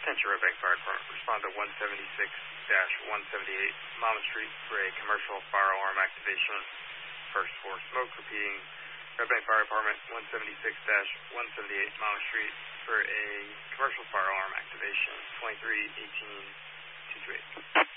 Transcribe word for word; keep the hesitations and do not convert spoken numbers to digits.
Attention Red Bank Fire Department. Respond to one seventy-six dash one seventy-eight Monmouth Street for a commercial fire alarm activation. First for smoke. Repeating, Red Bank Fire Department, one seventy-six dash one seventy-eight Monmouth Street for a commercial fire alarm activation. twenty-three eighteen two two eight.